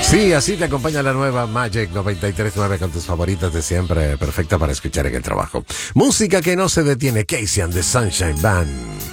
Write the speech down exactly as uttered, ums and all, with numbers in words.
Sí, así te acompaña la nueva Magic noventa y tres punto nueve con tus favoritas de siempre, perfecta para escuchar en el trabajo. Música que no se detiene, Casey and the Sunshine Band.